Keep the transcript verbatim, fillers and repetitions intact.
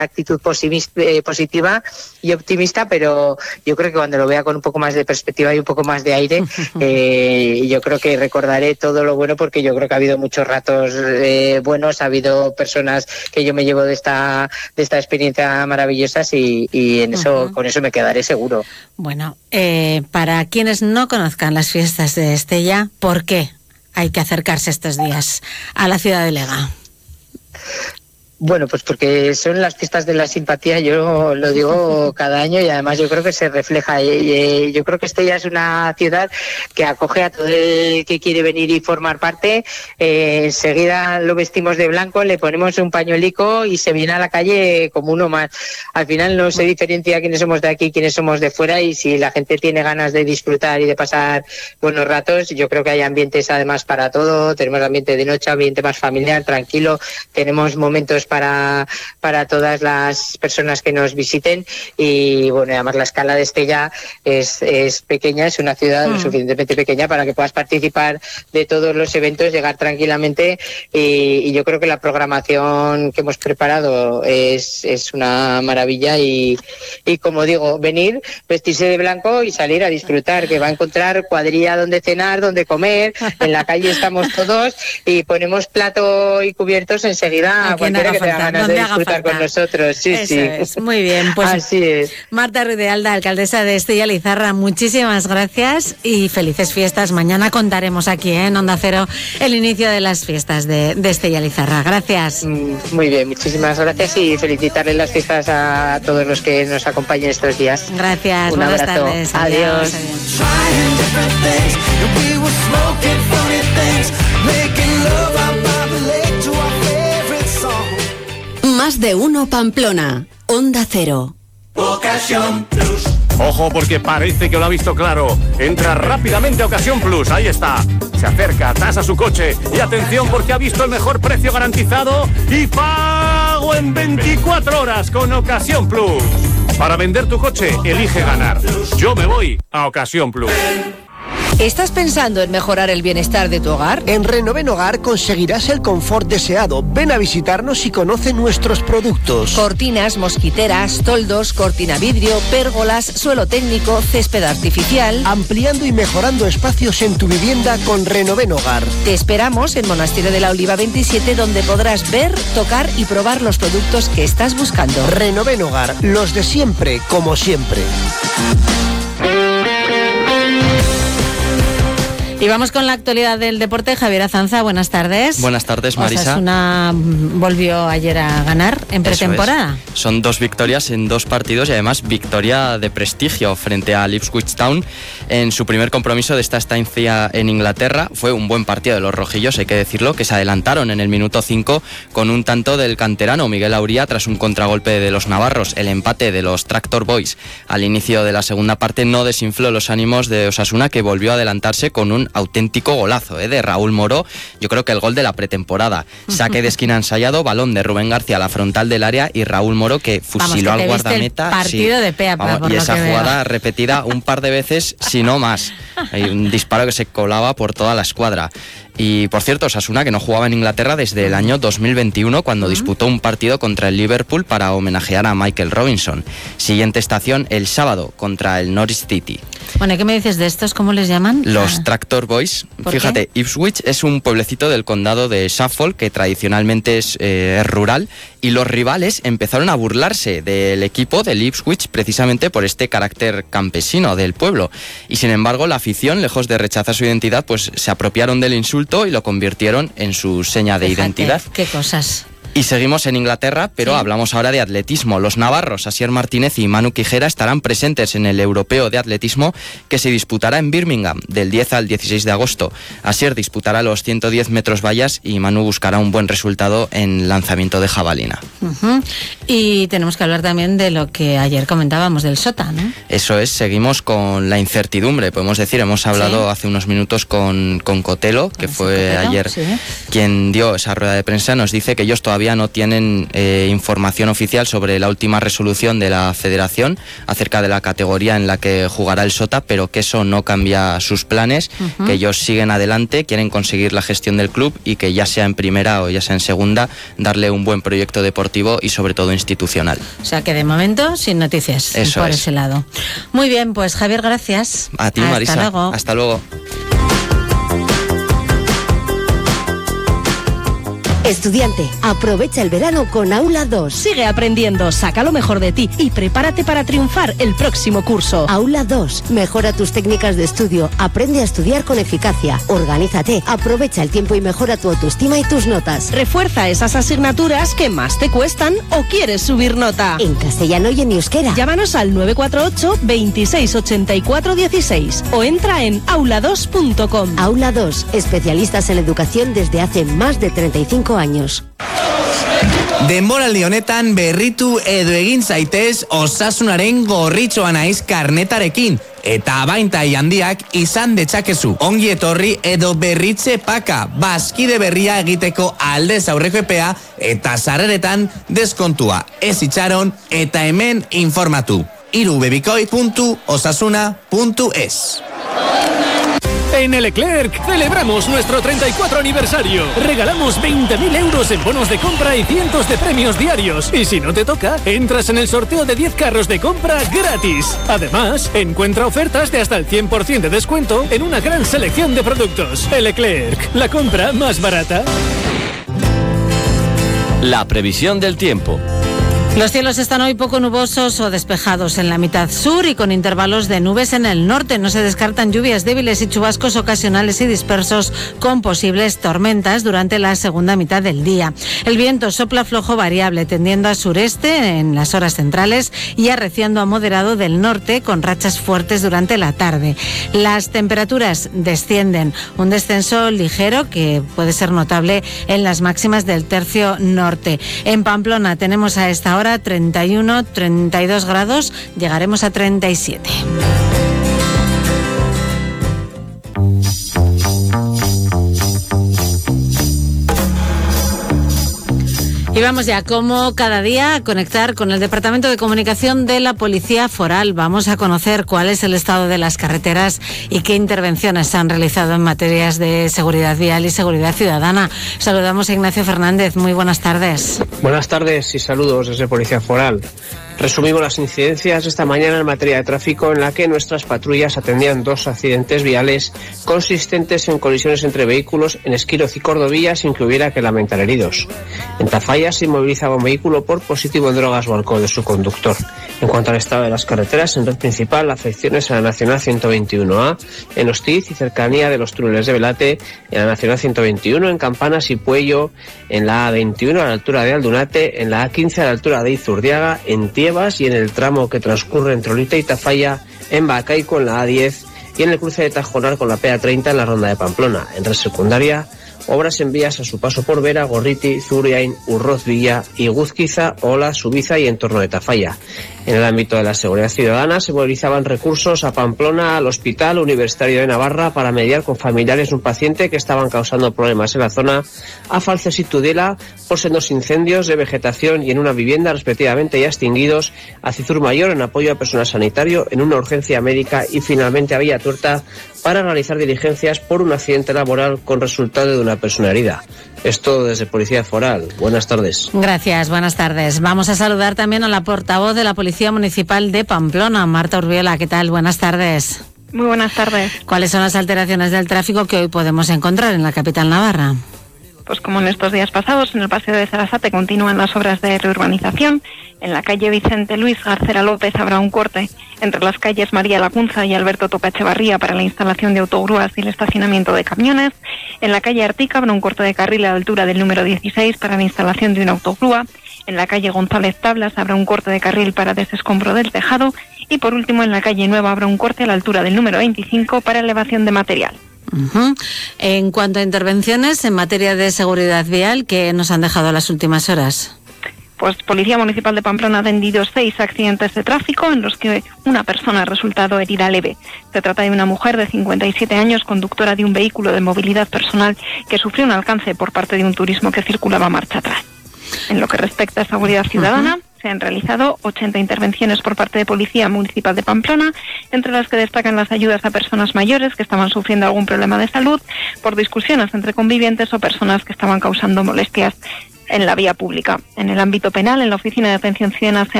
actitud positiva y optimista, pero yo creo que cuando lo vea con un poco más de perspectiva y un poco más de aire, eh, yo creo que recordaré todo lo bueno, porque yo creo que ha habido muchos ratos eh, buenos, ha habido personas que yo me llevo de esta de esta experiencia maravillosas y, y en eso uh-huh. con eso me quedaré seguro. Bueno, eh, para quienes no conozcan las fiestas de Estella, ¿por qué hay que acercarse estos días a la ciudad de Lega? Bueno, pues porque son las fiestas de la simpatía, yo lo digo cada año, y además yo creo que se refleja. Yo creo que Estella es una ciudad que acoge a todo el que quiere venir y formar parte. Eh, enseguida lo vestimos de blanco, le ponemos un pañuelico y se viene a la calle como uno más. Al final no se diferencia quiénes somos de aquí y quiénes somos de fuera, y si la gente tiene ganas de disfrutar y de pasar buenos ratos, yo creo que hay ambientes además para todo. Tenemos ambiente de noche, ambiente más familiar, tranquilo, tenemos momentos para para todas las personas que nos visiten, y bueno, además la escala de Estella es, es pequeña, es una ciudad mm. lo suficientemente pequeña para que puedas participar de todos los eventos, llegar tranquilamente, y, y yo creo que la programación que hemos preparado es, es una maravilla, y, y como digo, venir, vestirse de blanco y salir a disfrutar, que va a encontrar cuadrilla donde cenar, donde comer, en la calle estamos todos y ponemos plato y cubiertos enseguida a cualquiera que tenga ganas de disfrutar con nosotros. Sí, Eso sí. Es. Muy bien, pues así es. Marta Ruiz de Alda, alcaldesa de Estella Lizarra, muchísimas gracias y felices fiestas. Mañana contaremos aquí ¿eh? en Onda Cero el inicio de las fiestas de, de Estella Lizarra. Gracias. Muy bien, muchísimas gracias y felicitarles las fiestas a todos los que nos acompañen estos días. Gracias, un buenas abrazo. tardes. Adiós. Adiós. Más de uno Pamplona, Onda Cero. Ocasión Plus. Ojo, porque parece que lo ha visto claro. Entra rápidamente a Ocasión Plus, ahí está. Se acerca, tasa su coche y atención porque ha visto el mejor precio garantizado y pago en veinticuatro horas con Ocasión Plus. Para vender tu coche, elige ganar. Yo me voy a Ocasión Plus. ¿Estás pensando en mejorar el bienestar de tu hogar? En Renoven Hogar conseguirás el confort deseado. Ven a visitarnos y conoce nuestros productos. Cortinas, mosquiteras, toldos, cortina vidrio, pérgolas, suelo técnico, césped artificial. Ampliando y mejorando espacios en tu vivienda con Renoven Hogar. Te esperamos en Monasterio de la Oliva veintisiete, donde podrás ver, tocar y probar los productos que estás buscando. Renoven Hogar, los de siempre, como siempre. Y vamos con la actualidad del deporte. Javier Azanza, buenas tardes. Buenas tardes, Marisa. Osasuna volvió ayer a ganar en pretemporada. Es. Son dos victorias en dos partidos y además victoria de prestigio frente a Ipswich Town en su primer compromiso de esta estancia en Inglaterra. Fue un buen partido de los rojillos, hay que decirlo, que se adelantaron en el minuto cinco con un tanto del canterano Miguel Auría tras un contragolpe de los navarros. El empate de los Tractor Boys al inicio de la segunda parte no desinfló los ánimos de Osasuna, que volvió a adelantarse con un auténtico golazo ¿eh? de Raúl Moró. Yo creo que el gol de la pretemporada. Saque de esquina ensayado, balón de Rubén García a la frontal del área y Raúl Moró que fusiló vamos, que al guardameta. El partido sí, de P E A P, vamos, y esa jugada veo. repetida un par de veces, si no más. Hay un disparo que se colaba por toda la escuadra. Y por cierto, Osasuna, que no jugaba en Inglaterra desde el año dos mil veintiuno, cuando uh-huh. disputó un partido contra el Liverpool para homenajear a Michael Robinson. Siguiente estación el sábado contra el Norwich City. Bueno, ¿qué me dices de estos? ¿Cómo les llaman? Los ah. Tractor Boys. Fíjate, qué? Ipswich es un pueblecito del condado de Suffolk que tradicionalmente es, eh, es rural, y los rivales empezaron a burlarse del equipo del Ipswich precisamente por este carácter campesino del pueblo. Y sin embargo, la afición, lejos de rechazar su identidad, pues se apropiaron del insulto y lo convirtieron en su seña de Fíjate, identidad. Qué cosas. Y seguimos en Inglaterra, pero sí. hablamos ahora de atletismo. Los navarros, Asier Martínez y Manu Quijera, estarán presentes en el Europeo de Atletismo que se disputará en Birmingham del diez al dieciséis de agosto. Asier disputará los ciento diez metros vallas y Manu buscará un buen resultado en lanzamiento de jabalina. Uh-huh. Y tenemos que hablar también de lo que ayer comentábamos del Sota, ¿no? Eso es, seguimos con la incertidumbre, podemos decir. Hemos hablado sí. hace unos minutos con, con Cotelo, que fue Cotelo, ayer sí. quien dio esa rueda de prensa. Nos dice que ellos todavía todavía no tienen eh, información oficial sobre la última resolución de la Federación acerca de la categoría en la que jugará el Sota, pero que eso no cambia sus planes, uh-huh. que ellos siguen adelante, quieren conseguir la gestión del club y que ya sea en primera o ya sea en segunda, darle un buen proyecto deportivo y sobre todo institucional. O sea que de momento sin noticias eso por es. ese lado. Muy bien, pues Javier, gracias. A ti, Hasta Marisa. Luego. Hasta luego. Estudiante, aprovecha el verano con Aula dos. Sigue aprendiendo, saca lo mejor de ti y prepárate para triunfar el próximo curso. Aula dos, mejora tus técnicas de estudio, aprende a estudiar con eficacia, organízate, aprovecha el tiempo y mejora tu autoestima y tus notas. Refuerza esas asignaturas que más te cuestan o quieres subir nota. En castellano y en euskera. Llámanos al nueve cuatro ocho, veintiséis ochenta y cuatro dieciséis o entra en aula dos punto com. Aula dos, especialistas en educación desde hace más de treinta y cinco años. Denboraldi honetan berritu edo egin zaitez Osasunaren gorritxoa naiz karnetarekin. Eta abaintai handiak izan detzakezu. Ongi etorri edo berritze paka, bazkide berria egiteko aldez aurreko epea eta sarreretan deskontua. Ez itxaron eta hemen informatu. irubebikoi puntu osasuna puntu es. En el Leclerc celebramos nuestro treinta y cuatro aniversario. Regalamos veinte mil euros en bonos de compra y cientos de premios diarios. Y si no te toca, entras en el sorteo de diez carros de compra gratis. Además, encuentra ofertas de hasta el cien por ciento de descuento en una gran selección de productos. El Leclerc, la compra más barata. La previsión del tiempo. Los cielos están hoy poco nubosos o despejados en la mitad sur y con intervalos de nubes en el norte. No se descartan lluvias débiles y chubascos ocasionales y dispersos con posibles tormentas durante la segunda mitad del día. El viento sopla flojo variable tendiendo a sureste en las horas centrales y arreciando a moderado del norte con rachas fuertes durante la tarde. Las temperaturas descienden, un descenso ligero que puede ser notable en las máximas del tercio norte. En Pamplona tenemos a esta hora treinta y uno, treinta y dos grados, llegaremos a treinta y siete. Y vamos ya, como cada día, a conectar con el Departamento de Comunicación de la Policía Foral. Vamos a conocer cuál es el estado de las carreteras y qué intervenciones se han realizado en materias de seguridad vial y seguridad ciudadana. Saludamos a Ignacio Fernández. Muy buenas tardes. Buenas tardes y saludos desde Policía Foral. Resumimos las incidencias esta mañana en materia de tráfico, en la que nuestras patrullas atendían dos accidentes viales consistentes en colisiones entre vehículos en Esquiroz y Cordovilla sin que hubiera que lamentar heridos. En Tafalla se inmovilizaba un vehículo por positivo en drogas o alcohol de su conductor. En cuanto al estado de las carreteras, en red principal, afecciones a la Nacional ciento veintiuno A, en Hostiz y cercanía de los túneles de Velate, en la Nacional ciento veintiuno, en Campanas y Puello, en la A veintiuno a la altura de Aldunate, en la A quince a la altura de Izurdiaga, en Tiebas y en el tramo que transcurre entre Olita y Tafalla, en Bacaico en la A diez y en el cruce de Tajonar con la P A treinta en la ronda de Pamplona. En red secundaria, obras en vías a su paso por Vera, Gorriti, Zuriain, Urroz Villa, Iguzquiza, Ola, Subiza y entorno de Tafalla. En el ámbito de la seguridad ciudadana se movilizaban recursos a Pamplona, al Hospital Universitario de Navarra, para mediar con familiares de un paciente que estaban causando problemas en la zona, a Falces y Tudela por sendos incendios de vegetación y en una vivienda respectivamente ya extinguidos, a Cizur Mayor en apoyo a personal sanitario en una urgencia médica y finalmente a Villatuerta para realizar diligencias por un accidente laboral con resultado de una persona herida. Esto desde Policía Foral. Buenas tardes. Gracias, buenas tardes. Vamos a saludar también a la portavoz de la Policía Municipal de Pamplona, Marta Urbiola. ¿Qué tal? Buenas tardes. Muy buenas tardes. ¿Cuáles son las alteraciones del tráfico que hoy podemos encontrar en la capital navarra? Pues como en estos días pasados, en el Paseo de Sarasate continúan las obras de reurbanización. En la calle Vicente Luis Garcera López habrá un corte entre las calles María Lacunza y Alberto Tocachevarría para la instalación de autogrúas y el estacionamiento de camiones. En la calle Artica habrá un corte de carril a la altura del número dieciséis para la instalación de una autogrúa. En la calle González Tablas habrá un corte de carril para desescombro del tejado. Y por último, en la calle Nueva habrá un corte a la altura del número veinticinco para elevación de material. Uh-huh. En cuanto a intervenciones en materia de seguridad vial, ¿qué nos han dejado las últimas horas? Pues Policía Municipal de Pamplona ha atendido seis accidentes de tráfico en los que una persona ha resultado herida leve. Se trata de una mujer de cincuenta y siete años, conductora de un vehículo de movilidad personal, que sufrió un alcance por parte de un turismo que circulaba marcha atrás. En lo que respecta a seguridad ciudadana, uh-huh. se han realizado ochenta intervenciones por parte de Policía Municipal de Pamplona, entre las que destacan las ayudas a personas mayores que estaban sufriendo algún problema de salud por discusiones entre convivientes o personas que estaban causando molestias en la vía pública. En el ámbito penal, en la Oficina de Atención Ciudadana